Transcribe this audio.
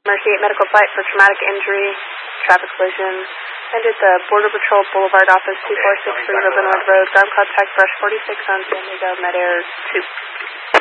Mercy 8 medical flight for traumatic injury, traffic collision. Ended the Border Patrol Boulevard office 2463 Ribbonwood Road. Ground contact brush 46 on San Diego, Med Air 2.